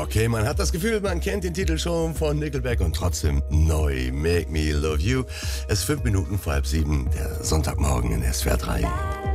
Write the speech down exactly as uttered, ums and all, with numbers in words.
Okay, man hat das Gefühl, man kennt den Titel schon von Nickelback und trotzdem neu. Make Me Love You. Es ist fünf Minuten vor halb sieben, der Sonntagmorgen in S W R drei.